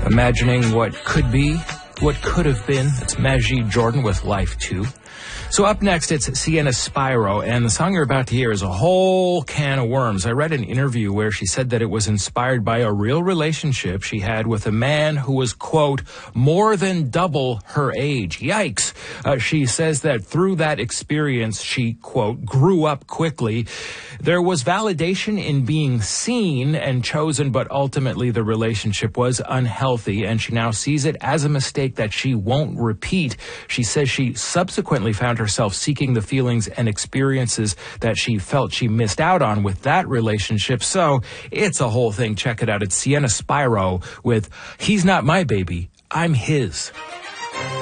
Imagining what could be, what could have been. It's Majid Jordan with Life 2. So up next, it's Sienna Spiro, and the song you're about to hear is a whole can of worms. I read an interview where she said that it was inspired by a real relationship she had with a man who was, quote, more than double her age. Yikes. She says that through that experience, she, quote, grew up quickly. There was validation in being seen and chosen, but ultimately the relationship was unhealthy, and she now sees it as a mistake that she won't repeat. She says she subsequently found herself seeking the feelings and experiences that she felt she missed out on with that relationship. So it's a whole thing. Check it out. It's Sienna Spiro with He's Not My Baby, I'm His.